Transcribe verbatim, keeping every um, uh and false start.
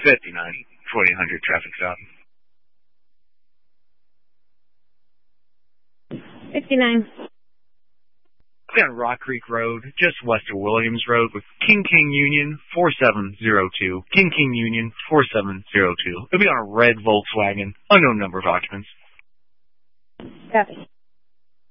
fifty-nine, forty hundred traffic stop. fifty-nine. On Rock Creek Road, just west of Williams Road, with King King Union four seven zero two. King King Union four seven zero two. It'll be on a red Volkswagen, unknown number of occupants. Copy.